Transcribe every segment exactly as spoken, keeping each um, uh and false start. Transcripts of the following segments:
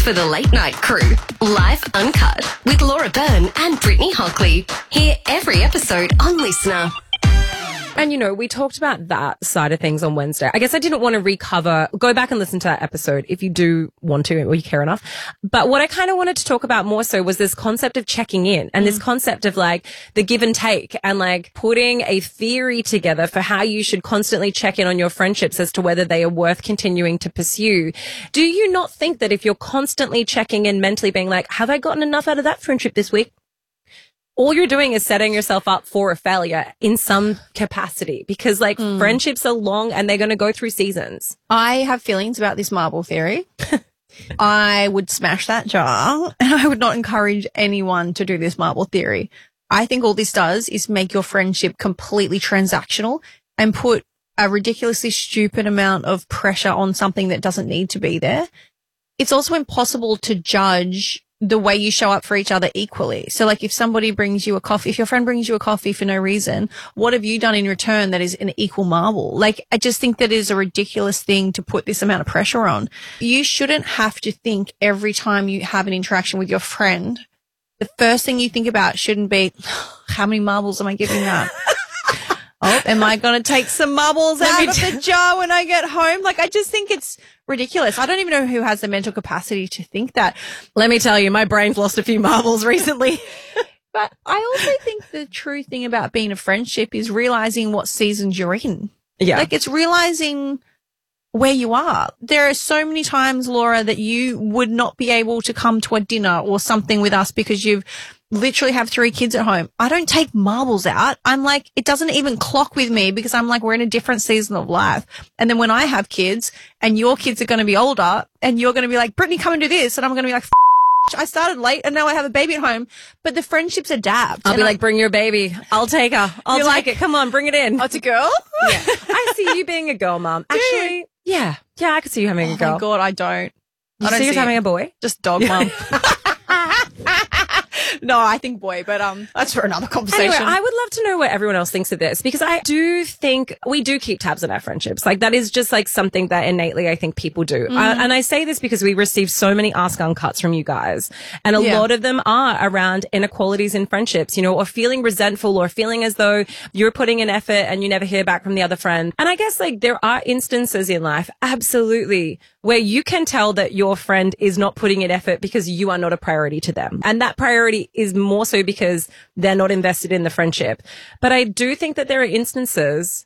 for the late night crew. Life Uncut with Laura Byrne and Brittany Hockley. Hear every episode on Listener. And, you know, we talked about that side of things on Wednesday. I guess I didn't want to recover. Go back and listen to that episode if you do want to or you care enough. But what I kind of wanted to talk about more so was this concept of checking in and mm. this concept of like the give and take and like putting a theory together for how you should constantly check in on your friendships as to whether they are worth continuing to pursue. Do you not think that if you're constantly checking in mentally being like, have I gotten enough out of that friendship this week? All you're doing is setting yourself up for a failure in some capacity because like mm. friendships are long and they're going to go through seasons. I have feelings about this marble theory. I would smash that jar and I would not encourage anyone to do this marble theory. I think all this does is make your friendship completely transactional and put a ridiculously stupid amount of pressure on something that doesn't need to be there. It's also impossible to judge the way you show up for each other equally. So like if somebody brings you a coffee, if your friend brings you a coffee for no reason, what have you done in return that is an equal marble? Like I just think that is a ridiculous thing to put this amount of pressure on. You shouldn't have to think every time you have an interaction with your friend, the first thing you think about shouldn't be, how many marbles am I giving that? Oh, am I going to take some marbles out of the jar when I get home? Like, I just think it's ridiculous. I don't even know who has the mental capacity to think that. Let me tell you, my brain's lost a few marbles recently. But I also think the true thing about being a friendship is realizing what seasons you're in. Yeah. Like, it's realizing where you are. There are so many times, Laura, that you would not be able to come to a dinner or something with us because you've literally have three kids at home. I don't take marbles out. I'm like, it doesn't even clock with me because I'm like, we're in a different season of life. And then when I have kids and your kids are going to be older and you're going to be like, Brittany, come and do this. And I'm going to be like, F- I started late and now I have a baby at home. But the friendships adapt. I'll and be I- like, bring your baby. I'll take her. I'll You're take like, it. Come on, bring it in. Oh, it's a girl? Yeah. I see you being a girl, Mum. Actually, yeah. Yeah, I could see you having Oh a girl. my God, I don't. You I don't see us see having it. a boy? Just dog mum. No, I think boy, but um, that's for another conversation. Anyway, I would love to know what everyone else thinks of this because I do think we do keep tabs on our friendships. Like that is just like something that innately I think people do. Mm. Uh, and I say this because we receive so many Ask Uncuts from you guys. And a Yeah. lot of them are around inequalities in friendships, you know, or feeling resentful or feeling as though you're putting in effort and you never hear back from the other friend. And I guess like there are instances in life, absolutely, where you can tell that your friend is not putting in effort because you are not a priority to them. And that priority is more so because they're not invested in the friendship. But I do think that there are instances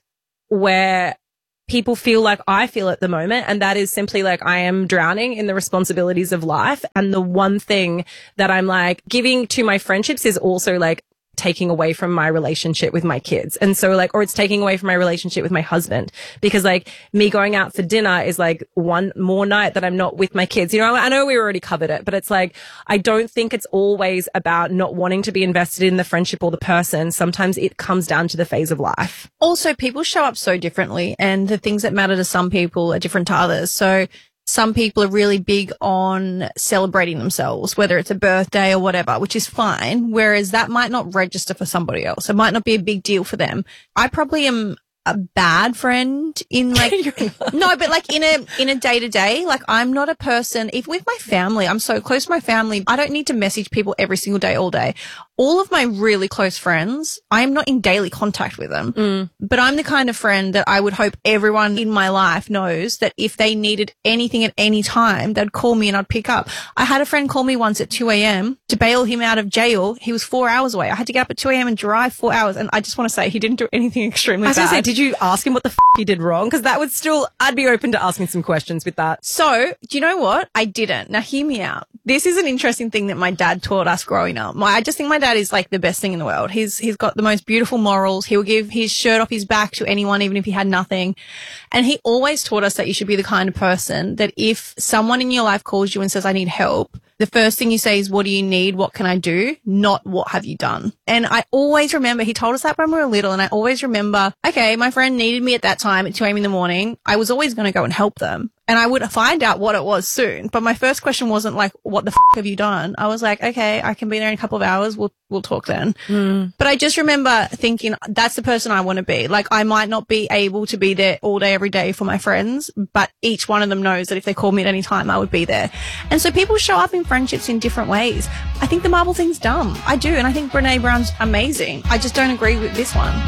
where people feel like I feel at the moment, and that is simply like I am drowning in the responsibilities of life. And the one thing that I'm like giving to my friendships is also like taking away from my relationship with my kids. And so like, or it's taking away from my relationship with my husband because like me going out for dinner is like one more night that I'm not with my kids. You know, I know we already covered it, but it's like, I don't think it's always about not wanting to be invested in the friendship or the person. Sometimes it comes down to the phase of life. Also, people show up so differently and the things that matter to some people are different to others. So some people are really big on celebrating themselves, whether it's a birthday or whatever, which is fine. Whereas that might not register for somebody else. It might not be a big deal for them. I probably am a bad friend in like, no, but like in a, in a day to day, like I'm not a person, if with my family, I'm so close to my family. I don't need to message people every single day, all day. All of my really close friends, I am not in daily contact with them, Mm. but I'm the kind of friend that I would hope everyone in my life knows that if they needed anything at any time, they'd call me and I'd pick up. I had a friend call me once at two a.m. to bail him out of jail. He was four hours away. I had to get up at two a.m. and drive four hours. And I just want to say he didn't do anything extremely I was bad. going to say, did you ask him what the f- he did wrong? Because that would still, I'd be open to asking some questions with that. So, do you know what? I didn't. Now, hear me out. This is an interesting thing that my dad taught us growing up. My, I just think my dad is like the best thing in the world. He's, he's got the most beautiful morals. He will give his shirt off his back to anyone, even if he had nothing. And he always taught us that you should be the kind of person that if someone in your life calls you and says, I need help, the first thing you say is, what do you need? What can I do? Not what have you done? And I always remember, he told us that when we were little, and I always remember, okay, my friend needed me at that time at two a.m. in the morning. I was always going to go and help them. And I would find out what it was soon. But my first question wasn't like, what the f- have you done? I was like, okay, I can be there in a couple of hours. We'll, we'll talk then. Mm. But I just remember thinking, that's the person I want to be. Like, I might not be able to be there all day, every day for my friends, but each one of them knows that if they called me at any time, I would be there. And so people show up in friendships in different ways. I think the marble thing's dumb. I do. And I think Brene Brown's amazing. I just don't agree with this one.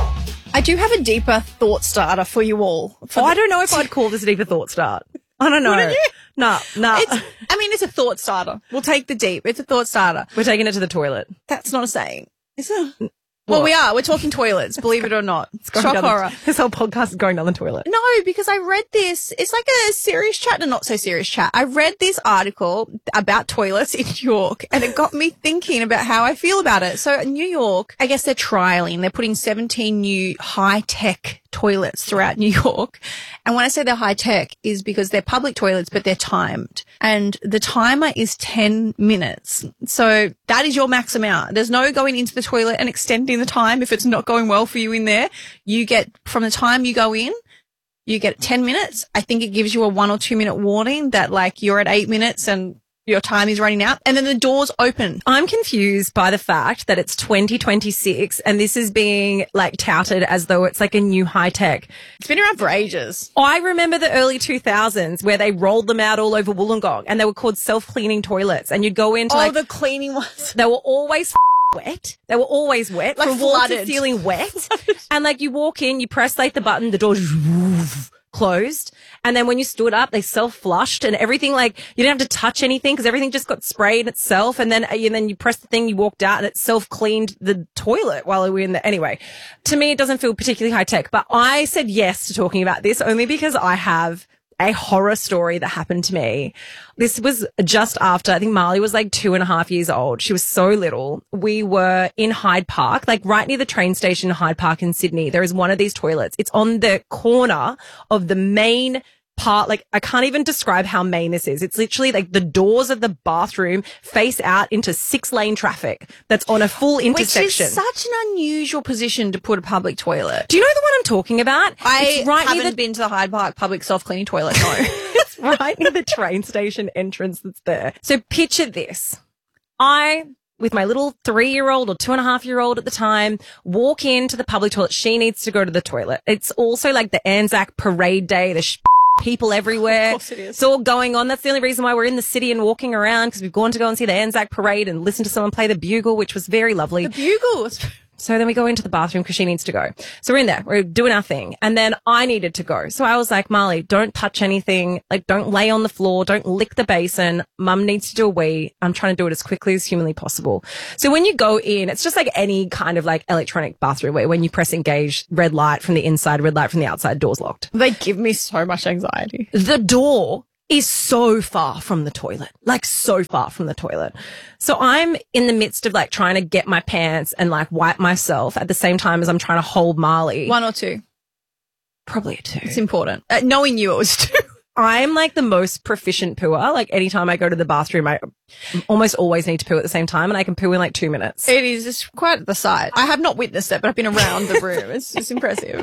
I do have a deeper thought starter for you all. For Oh, the- I don't know if I'd call this a deeper thought start. I don't know. Wouldn't you? No, no. It's, I mean, it's a thought starter. We'll take the deep. It's a thought starter. We're taking it to the toilet. That's not a saying. Is it? Well, we are. We're talking toilets, believe it or not. It's Going shock down the- horror. This whole podcast is going down the toilet. No, because I read this. It's like a serious chat and not so serious chat. I read this article about toilets in New York and it got me thinking about how I feel about it. So in New York, I guess they're trialing. They're putting seventeen new high-tech toilets throughout New York. And when I say they're high-tech is because they're public toilets, but they're timed. And the timer is ten minutes. So that is your max amount. There's no going into the toilet and extending the time if it's not going well for you in there. You get, from the time you go in, you get ten minutes. I think it gives you a one or two minute warning that like you're at eight minutes and your time is running out, and then the doors open. I'm confused by the fact that it's twenty twenty-six and this is being like touted as though it's like a new high tech. It's been around for ages. I remember the early two thousands where they rolled them out all over Wollongong and they were called self-cleaning toilets, and you'd go into Oh, like, the cleaning ones. they were always wet. They were always wet, Like from wall to flooded. ceiling wet. And like you walk in, you press like the button, the doors closed, and then when you stood up, they self-flushed and everything. Like you didn't have to touch anything because everything just got sprayed itself. And then and then you pressed the thing, you walked out, and it self-cleaned the toilet while we were in there. Anyway, to me, it doesn't feel particularly high tech, but I said yes to talking about this only because I have a horror story that happened to me. This was just after, I think Marley was like two and a half years old. She was so little. We were in Hyde Park, like right near the train station in Hyde Park in Sydney. There is one of these toilets. It's on the corner of the main part. Like I can't even describe how main this is. It's literally like the doors of the bathroom face out into six lane traffic that's on a full intersection. Which is such an unusual position to put a public toilet. Do you know the one I'm talking about? I It's right haven't near the been to the Hyde Park public self-cleaning toilet, no. It's right near the train station entrance that's there. So picture this. I, with my little three-year-old or two and a half year old at the time, walk into the public toilet. She needs to go to the toilet. It's also like the Anzac parade day. There's sh- people everywhere. Of course it is. It's all going on. That's the only reason why we're in the city and walking around, because we've gone to go and see the Anzac parade and listen to someone play the bugle, which was very lovely. The bugles. So then we go into the bathroom because she needs to go. So we're in there, we're doing our thing. And then I needed to go. So I was like, Marley, don't touch anything. Like, don't lay on the floor. Don't lick the basin. Mum needs to do a wee. I'm trying to do it as quickly as humanly possible. So when you go in, it's just like any kind of like electronic bathroom where when you press engage, red light from the inside, red light from the outside, door's locked. They give me so much anxiety. The door is so far from the toilet, like so far from the toilet. So I'm in the midst of like trying to get my pants and like wipe myself at the same time as I'm trying to hold Marley. One or two. Probably a two. It's important. Uh, knowing you, it was two. I'm like the most proficient pooer. Like anytime I go to the bathroom, I almost always need to poo at the same time, and I can poo in like two minutes. It is just quite the sight. I have not witnessed it, but I've been around the room. It's just impressive.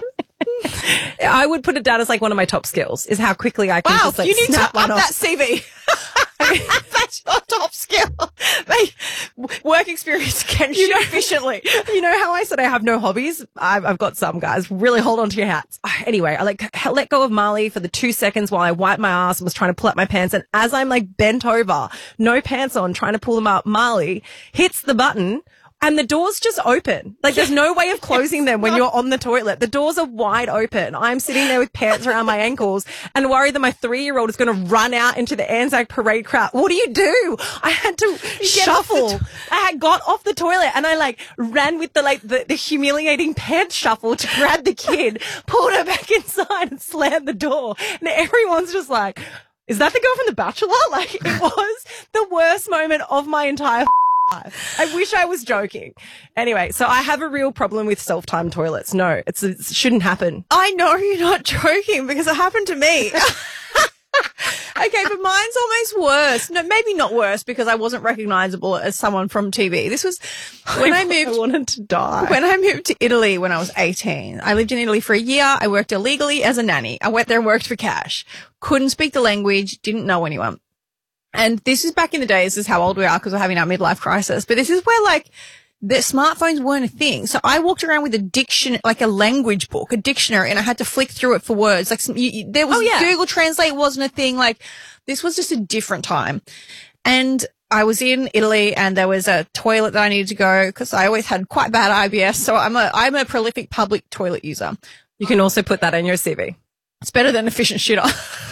I would put it down as like one of my top skills is how quickly I can Wow, just like you need snap to one up off. that C V. That's your top skill. Mate, work experience can shoot efficiently. You know how I said I have no hobbies? I've, I've got some, guys. Really hold on to your hats. Anyway, I like let go of Marley for the two seconds while I wiped my ass and was trying to pull up my pants. And as I'm like bent over, no pants on, trying to pull them up, Marley hits the button. And the doors just open. Like there's no way of closing them when you're on the toilet. The doors are wide open. I'm sitting there with pants around my ankles and worried that my three-year-old is going to run out into the Anzac parade crowd. What do you do? I had to shuffle. I had got off the toilet and I like ran with the like the, the humiliating pants shuffle to grab the kid, pulled her back inside and slammed the door. And everyone's just like, is that the girl from The Bachelor? Like it was the worst moment of my entire I wish I was joking. Anyway, so I have a real problem with self-timed toilets. No, it's, it shouldn't happen. I know you're not joking because it happened to me. Okay, but mine's almost worse. No, maybe not worse because I wasn't recognizable as someone from T V. This was when I moved. I wanted to die. When I moved to Italy when I was eighteen. I lived in Italy for a year. I worked illegally as a nanny. I went there and worked for cash. Couldn't speak the language. Didn't know anyone. And this is back in the day. This is how old we are because we're having our midlife crisis. But this is where like the smartphones weren't a thing. So I walked around with a diction, like a language book, a dictionary, and I had to flick through it for words. Like some, you, you, there was Oh, yeah. Google Translate wasn't a thing. Like this was just a different time. And I was in Italy and there was a toilet that I needed to go because I always had quite bad I B S. So I'm a, I'm a prolific public toilet user. You can also put that in your C V. It's better than efficient shitter.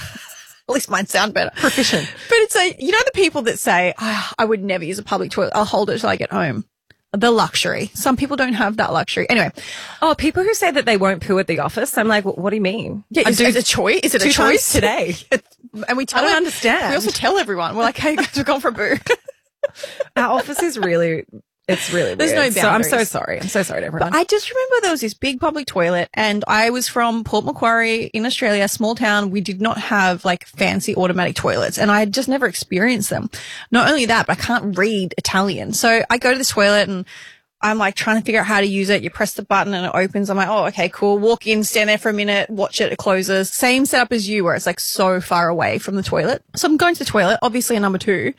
At least mine sound better. Proficient. But it's a, you know, the people that say, oh, I would never use a public toilet. I'll hold it till I get home. The luxury. Some people don't have that luxury. Anyway. Oh, people who say that they won't poo at the office. I'm like, what do you mean? Yeah, I is, do is it a choice? Is it two a choice? times today. And we tell I don't ev- understand. We also tell everyone. We're like, hey, guys, we've gone for a boo. Our office is really, it's really There's weird. no So I'm so boundaries. sorry. I'm so sorry to everyone. But I just remember there was this big public toilet and I was from Port Macquarie in Australia, small town. We did not have like fancy automatic toilets and I had just never experienced them. Not only that, but I can't read Italian. So I go to the toilet and I'm like trying to figure out how to use it. You press the button and it opens. I'm like, oh, okay, cool. Walk in, stand there for a minute, watch it, it closes. Same setup as you where it's like so far away from the toilet. So I'm going to the toilet, obviously a number two.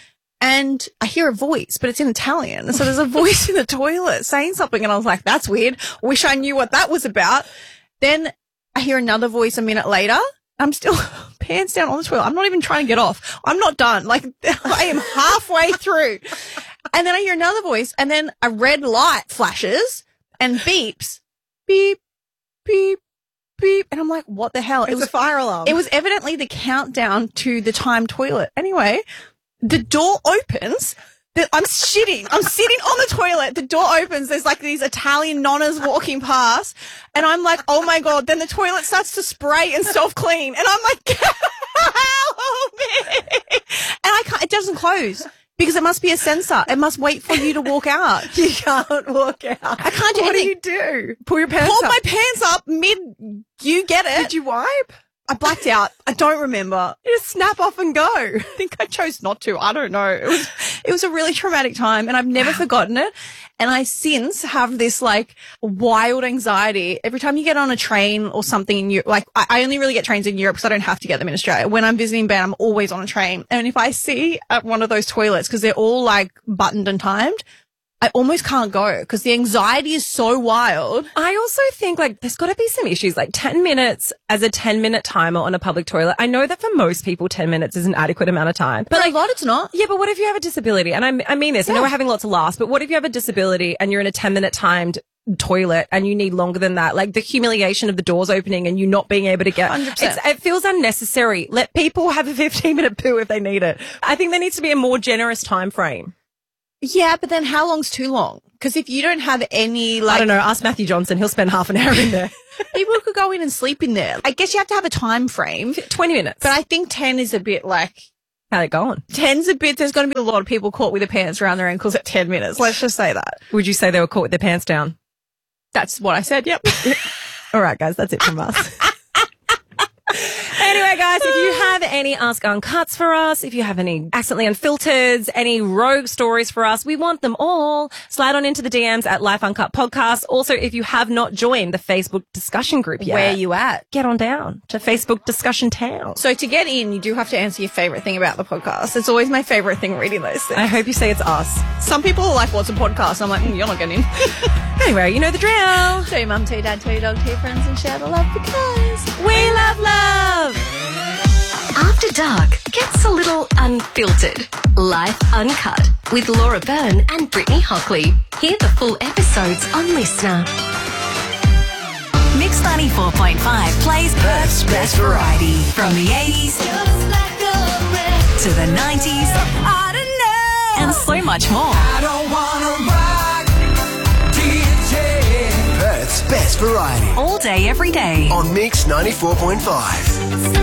And I hear a voice, but it's in Italian. So there's a voice in the toilet saying something. And I was like, that's weird. Wish I knew what that was about. Then I hear another voice a minute later. I'm still pants down on the toilet. I'm not even trying to get off. I'm not done. Like I am halfway through. And then I hear another voice and then a red light flashes and beeps, beep, beep, beep. And I'm like, what the hell? It it's was a fire alarm. It was evidently the countdown to the time toilet. Anyway, the door opens. The, I'm shitting. I'm sitting on the toilet. The door opens. There's like these Italian nonnas walking past. And I'm like, oh my God. Then the toilet starts to spray and self-clean. And I'm like, help me. And I can't, it doesn't close. Because it must be a sensor. It must wait for you to walk out. You can't walk out. I can't do What anything. do you do? Pull your pants Pulled up. my pants up mid, you get it. Did you wipe? I blacked out. I don't remember. You just snap off and go. I think I chose not to. I don't know. It was, it was a really traumatic time and I've never forgotten it. And I since have this like wild anxiety every time you get on a train or something in Europe. Like I, I only really get trains in Europe because I don't have to get them in Australia. When I'm visiting Ben, I'm always on a train. And if I see at one of those toilets, because they're all like buttoned and timed, I almost can't go because the anxiety is so wild. I also think like there's got to be some issues like ten minutes as a ten minute timer on a public toilet. I know that for most people ten minutes is an adequate amount of time. But like, a lot it's not. Yeah, but what if you have a disability? And I, I mean this, I know Yeah. we're having lots of laughs, but what if you have a disability and you're in a ten minute timed toilet and you need longer than that? Like the humiliation of the doors opening and you not being able to get, one hundred percent. it's, it feels unnecessary. Let people have a fifteen minute poo if they need it. I think there needs to be a more generous time frame. Yeah, but then how long's too long? Because if you don't have any like I don't know. Ask Matthew Johnson. He'll spend half an hour in there. people could go in and sleep in there. I guess you have to have a time frame. twenty minutes. But I think ten is a bit like, How they going? ten's a bit, there's going to be a lot of people caught with their pants around their ankles at ten minutes. Let's just say that. Would you say they were caught with their pants down? That's what I said. Yep. All right, guys, that's it from us. Anyway, guys, if you have any Ask Uncuts for us, if you have any Accidentally Unfiltered, any rogue stories for us, we want them all. Slide on into the D Ms at Life Uncut Podcast. Also, if you have not joined the Facebook discussion group yet, Where are you at? get on down to Facebook Discussion Town. So to get in, you do have to answer your favorite thing about the podcast. It's always my favorite thing reading those things. I hope you say it's us. Some people are like, what's a podcast? I'm like, mm, you're not getting in. Anyway, you know the drill. Tell your mum, tell your dad, tell your dog, tell your friends and share the love because We love love. After Dark gets a little unfiltered. Life Uncut with Laura Byrne and Brittany Hockley. Hear the full episodes on Listener. Mix ninety-four point five plays Perth's best variety. From the eighties to the nineties I don't know. and so much more. I don't wanna rock D J. Perth's best variety All day, every day. on Mix ninety-four point five.